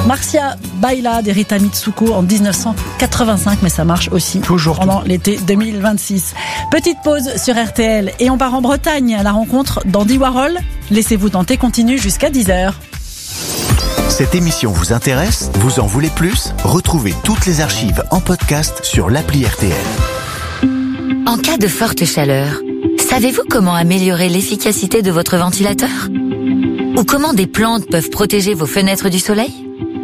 Marcia Baila d'Erita Mitsuko en 1985, mais ça marche aussi toujours pendant l'été 2026. Petite pause sur RTL et on part en Bretagne à la rencontre d'Andy Warhol. Laissez-vous tenter, continue jusqu'à 10h. Cette émission vous intéresse ? Vous en voulez plus ? Retrouvez toutes les archives en podcast sur l'appli RTL. En cas de forte chaleur, savez-vous comment améliorer l'efficacité de votre ventilateur ? Ou comment des plantes peuvent protéger vos fenêtres du soleil ? Non ?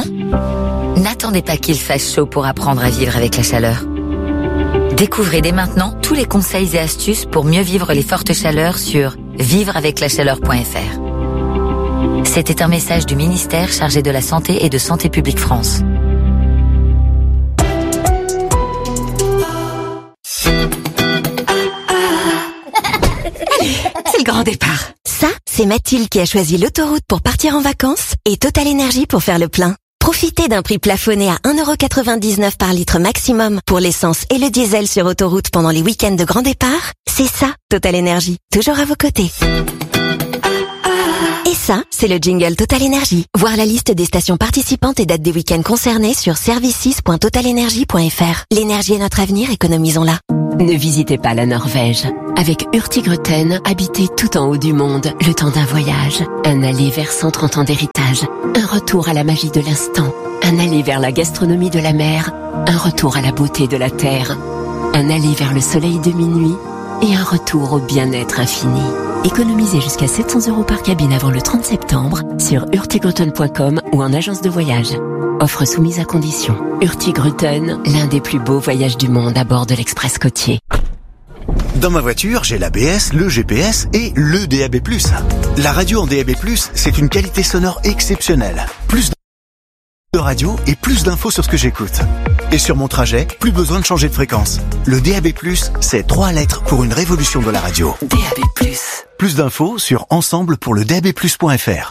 N'attendez pas qu'il fasse chaud pour apprendre à vivre avec la chaleur. Découvrez dès maintenant tous les conseils et astuces pour mieux vivre les fortes chaleurs sur vivreaveclachaleur.fr. C'était un message du ministère chargé de la Santé et de Santé publique France. C'est le grand départ. Ça, c'est Mathilde qui a choisi l'autoroute pour partir en vacances et Total Énergie pour faire le plein. Profitez d'un prix plafonné à 1,99€ par litre maximum pour l'essence et le diesel sur autoroute pendant les week-ends de grand départ. C'est ça, Total Énergie. Toujours à vos côtés. Et ça, c'est le jingle Total Énergie. Voir la liste des stations participantes et dates des week-ends concernés sur services.totalenergie.fr. L'énergie est notre avenir, économisons-la. Ne visitez pas la Norvège. Avec Hurtigruten, habitez tout en haut du monde, le temps d'un voyage. Un aller vers 130 ans d'héritage. Un retour à la magie de l'instant. Un aller vers la gastronomie de la mer. Un retour à la beauté de la terre. Un aller vers le soleil de minuit. Et un retour au bien-être infini. Économisez jusqu'à 700€ par cabine avant le 30 septembre sur hurtigruten.com ou en agence de voyage. Offre soumise à condition. Hurtigruten, l'un des plus beaux voyages du monde à bord de l'Express côtier. Dans ma voiture, j'ai l'ABS, le GPS et le DAB+. La radio en DAB+, c'est une qualité sonore exceptionnelle. Plus de radio et plus d'infos sur ce que j'écoute. Et sur mon trajet, plus besoin de changer de fréquence. Le DAB+, c'est 3 lettres pour une révolution de la radio. DAB+. Plus d'infos sur ensemble pour le DABplus.fr.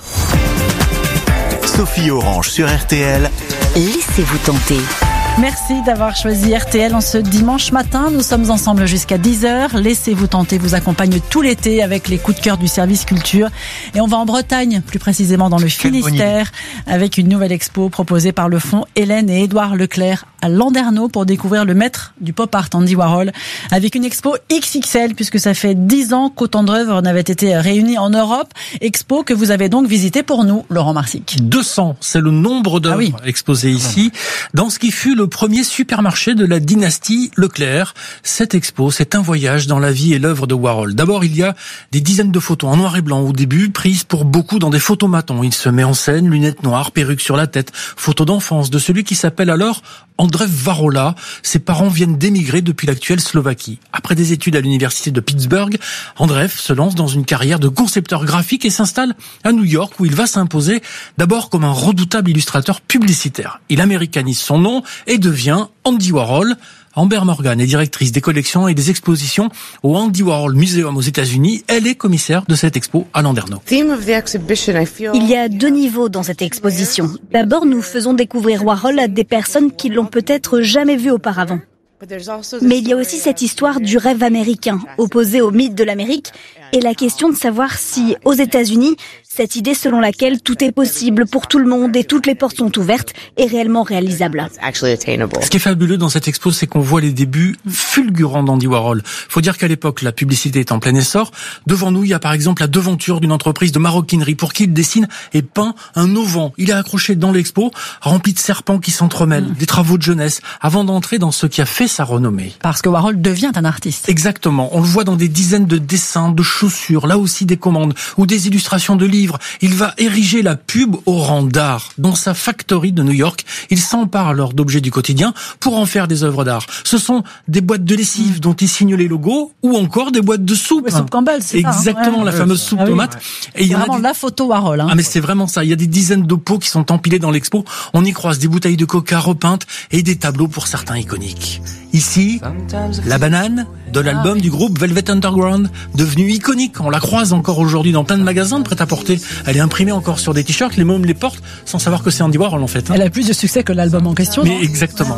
Sophie Orange sur RTL. Laissez-vous tenter. Merci d'avoir choisi RTL en ce dimanche matin. Nous sommes ensemble jusqu'à 10h. Laissez-vous tenter vous accompagne tout l'été avec les coups de cœur du service culture. Et on va en Bretagne, plus précisément dans le Finistère, avec une nouvelle expo proposée par le fonds Hélène et Édouard Leclerc à Landerneau pour découvrir le maître du pop art Andy Warhol, avec une expo XXL puisque ça fait 10 ans qu'autant d'œuvres n'avaient été réunies en Europe. Expo que vous avez donc visitée pour nous, Laurent Marsic. 200, c'est le nombre d'œuvres exposées ici, dans ce qui fut le premier supermarché de la dynastie Leclerc. Cette expo, c'est un voyage dans la vie et l'œuvre de Warhol. D'abord, il y a des dizaines de photos en noir et blanc au début, prises pour beaucoup dans des photomatons. Il se met en scène, lunettes noires, perruque sur la tête, photo d'enfance de celui qui s'appelle alors Andrzej Warola. Ses parents viennent d'émigrer depuis l'actuelle Slovaquie. Après des études à l'université de Pittsburgh, Andrzej se lance dans une carrière de concepteur graphique et s'installe à New York où il va s'imposer d'abord comme un redoutable illustrateur publicitaire. Il américanise son nom et devient Andy Warhol. Amber Morgan est directrice des collections et des expositions au Andy Warhol Museum aux États-Unis. Elle est commissaire de cette expo à Landerneau. Il y a 2 niveaux dans cette exposition. D'abord, nous faisons découvrir Warhol à des personnes qui l'ont peut-être jamais vu auparavant. Mais il y a aussi cette histoire du rêve américain, opposé au mythe de l'Amérique, et la question de savoir si, aux États-Unis, cette idée selon laquelle tout est possible pour tout le monde et toutes les portes sont ouvertes est réellement réalisable. Ce qui est fabuleux dans cette expo, c'est qu'on voit les débuts fulgurants d'Andy Warhol. Faut dire qu'à l'époque, la publicité est en plein essor. Devant nous, il y a par exemple la devanture d'une entreprise de maroquinerie pour qui il dessine et peint un auvent. Il est accroché dans l'expo, rempli de serpents qui s'entremêlent, des travaux de jeunesse, avant d'entrer dans ce qui a fait sa renommée. Parce que Warhol devient un artiste. Exactement. On le voit dans des dizaines de dessins, de chaussures, là aussi des commandes, ou des illustrations de livres. Il va ériger la pub au rang d'art. Dans sa factory de New York, il s'empare alors d'objets du quotidien pour en faire des œuvres d'art. Ce sont des boîtes de lessive dont il signe les logos, ou encore des boîtes de soupe. Soupe Campbell, c'est exactement, ça, la fameuse soupe tomate. Et il y a vraiment la photo Warhol. Ah mais c'est vraiment ça. Il y a des dizaines de pots qui sont empilés dans l'expo. On y croise des bouteilles de coca repeintes et des tableaux pour certains iconiques. Ici, la banane de l'album du groupe Velvet Underground, devenue iconique. On la croise encore aujourd'hui dans plein de magasins de prêt-à-porter. Elle est imprimée encore sur des t-shirts. Les mômes les portent sans savoir que c'est Andy Warhol en fait. Elle a plus de succès que l'album en question. Mais exactement.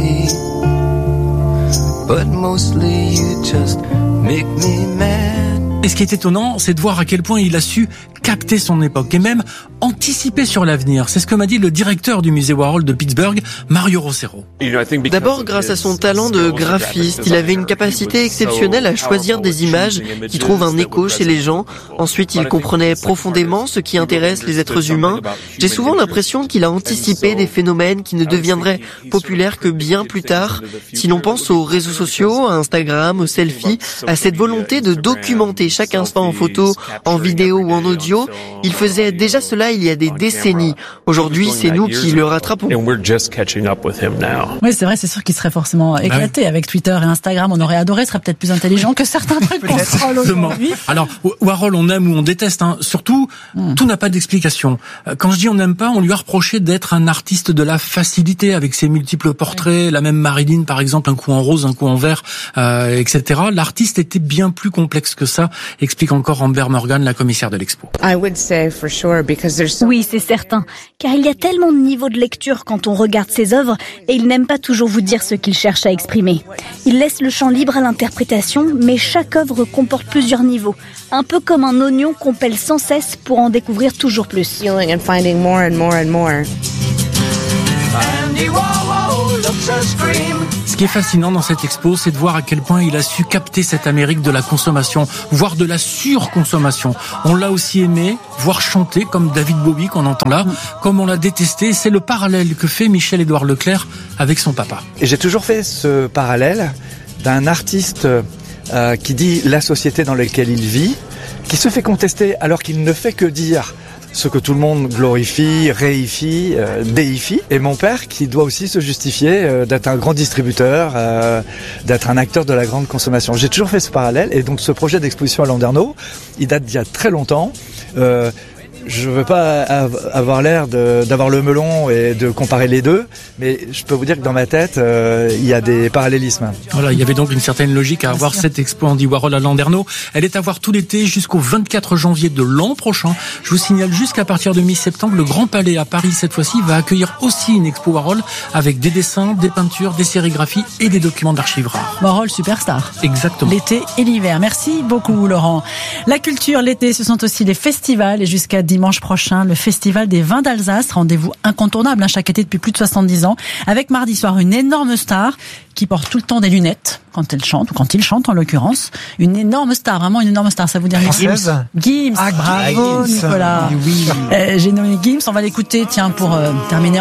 But mostly you just make me mad. Et ce qui est étonnant, c'est de voir à quel point il a su capter son époque et même anticiper sur l'avenir. C'est ce que m'a dit le directeur du musée Warhol de Pittsburgh, Mario Rossero. D'abord, grâce à son talent de graphiste, il avait une capacité exceptionnelle à choisir des images qui trouvent un écho chez les gens. Ensuite, il comprenait profondément ce qui intéresse les êtres humains. J'ai souvent l'impression qu'il a anticipé des phénomènes qui ne deviendraient populaires que bien plus tard. Si l'on pense aux réseaux sociaux, à Instagram, aux selfies, à cette volonté de documenter chaque instant en photo, en vidéo ou en audio, il faisait déjà cela il y a des décennies. Aujourd'hui, c'est nous qui le rattrapons. Oui, c'est vrai, c'est sûr qu'il serait forcément éclaté avec Twitter et Instagram. On aurait adoré, ce serait peut-être plus intelligent que certains trucs qu'on scrolle aujourd'hui. Alors, Warhol, on aime ou on déteste, hein. Surtout, tout n'a pas d'explication. Quand je dis on n'aime pas, on lui a reproché d'être un artiste de la facilité avec ses multiples portraits, la même Marilyn par exemple, un coup en rose, un coup en vert, etc. L'artiste était bien plus complexe que ça, explique encore Amber Morgan, la commissaire de l'expo. Oui, c'est certain, car il y a tellement de niveaux de lecture quand on regarde ses œuvres et il n'aime pas toujours vous dire ce qu'il cherche à exprimer. Il laisse le champ libre à l'interprétation, mais chaque œuvre comporte plusieurs niveaux, un peu comme un oignon qu'on pèle sans cesse pour en découvrir toujours plus. Ce qui est fascinant dans cette expo, c'est de voir à quel point il a su capter cette Amérique de la consommation, voire de la surconsommation. On l'a aussi aimé, voire chanté, comme David Bowie qu'on entend là, comme on l'a détesté. C'est le parallèle que fait Michel-Édouard Leclerc avec son papa. Et j'ai toujours fait ce parallèle d'un artiste qui dit la société dans laquelle il vit, qui se fait contester alors qu'il ne fait que dire ce que tout le monde glorifie, réifie, déifie. Et mon père qui doit aussi se justifier d'être un grand distributeur, d'être un acteur de la grande consommation. J'ai toujours fait ce parallèle et donc ce projet d'exposition à Landerneau, il date d'il y a très longtemps. Je veux pas avoir l'air d'avoir le melon et de comparer les deux, mais je peux vous dire que dans ma tête, il y a des parallélismes. Voilà, il y avait donc une certaine logique à avoir cette expo Andy Warhol à Landerneau. Elle est à voir tout l'été jusqu'au 24 janvier de l'an prochain. Je vous signale juste qu'à partir de mi-septembre, le Grand Palais à Paris, cette fois-ci, va accueillir aussi une expo Warhol avec des dessins, des peintures, des sérigraphies et des documents d'archives rares. Warhol superstar. Exactement. L'été et l'hiver. Merci beaucoup, Laurent. La culture, l'été, ce sont aussi les festivals et jusqu'à dimanche prochain, le Festival des vins d'Alsace, rendez-vous incontournable chaque été depuis plus de 70 ans, avec mardi soir une énorme star qui porte tout le temps des lunettes quand elle chante, ou quand il chante en l'occurrence. Une énorme star, vraiment une énorme star, ça vous dit rien? Gims. Bravo Nicolas. Oui. J'ai nommé Gims, on va l'écouter, tiens, pour terminer